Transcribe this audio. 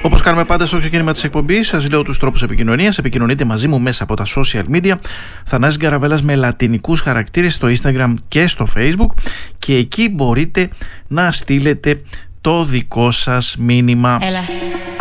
Όπως κάνουμε πάντα στο ξεκίνημα της εκπομπής, σας λέω τους τρόπους επικοινωνίας. Επικοινωνείτε μαζί μου μέσα από τα social media. Θανάσης Γκαραβέλλας με λατινικούς χαρακτήρες στο Instagram και στο Facebook. Και εκεί μπορείτε να στείλετε το δικό σας μήνυμα.